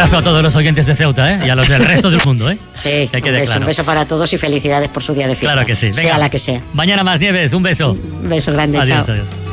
abrazo a todos los oyentes de Ceuta, ¿eh? Y a los del resto del mundo, ¿eh? Sí, un beso para todos y felicidades por su día de fiesta. Claro que sí. Venga, sea la que sea. Mañana más, Nieves, un beso. Un beso grande, adiós, chao. Adiós.